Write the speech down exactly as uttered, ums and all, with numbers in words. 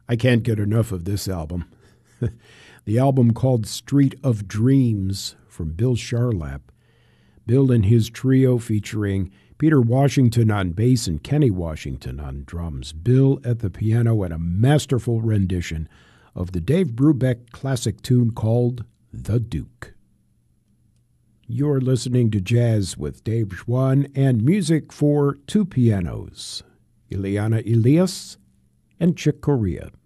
I can't get enough of this album. The album called Street of Dreams from Bill Charlap. Bill and his trio featuring Peter Washington on bass and Kenny Washington on drums. Bill at the piano and a masterful rendition of the Dave Brubeck classic tune called The Duke. You're listening to Jazz with Dave Schwann and music for two pianos, Ileana Elias and Chick Corea.